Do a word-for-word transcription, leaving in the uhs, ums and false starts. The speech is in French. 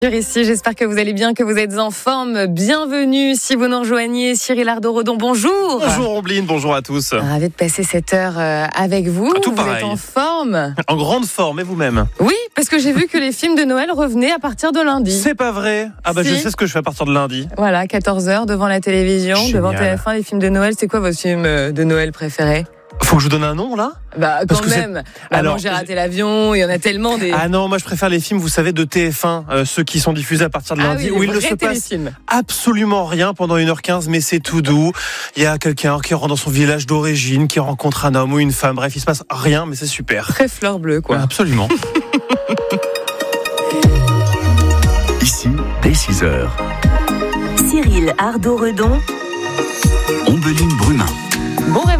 Ici, j'espère que vous allez bien, que vous êtes en forme. Bienvenue si vous nous rejoignez. Cyril Ardo-Redon, bonjour. Bonjour Ombline, bonjour à tous. Ravi de passer cette heure avec vous. Ah, tout vous pareil. êtes en forme? En grande forme, et vous-même? Oui, parce que j'ai vu que les films de Noël revenaient à partir de lundi. C'est pas vrai? Ah bah Si. je sais ce que je fais à partir de lundi. Voilà, quatorze heures devant la télévision, Génial. devant T F un, les films de Noël. C'est quoi votre film de Noël préféré? Faut que je vous donne un nom là? Bah Parce quand que c'est- même. Bah, Alors, bon, j'ai raté l'avion, il y en a tellement des... Ah non, moi je préfère les films, vous savez, de T F un, euh, ceux qui sont diffusés à partir de Ah lundi, oui, où les il ne vrais se passe téléfilms. absolument rien pendant une heure quinze, mais c'est tout doux. Il y a quelqu'un qui rentre dans son village d'origine, qui rencontre un homme ou une femme, bref, il se passe rien, mais c'est super. Très fleur bleue, quoi. Absolument. Ici, dès six heures, Cyril Ardo-Redon, Ombeline Brumin. Bon réveil.